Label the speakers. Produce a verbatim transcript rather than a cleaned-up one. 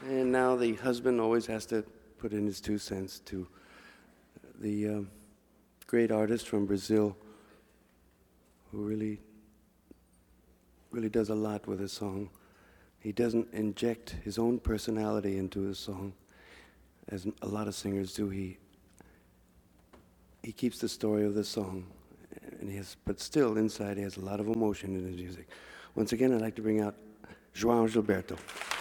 Speaker 1: And now the husband always has to put in his two cents to the uh, great artist from Brazil who really, really does a lot with his song. He doesn't inject his own personality into his song, as a lot of singers do. He he keeps the story of the song, and he has, but still inside he has a lot of emotion in his music. Once again, I'd like to bring out João Gilberto.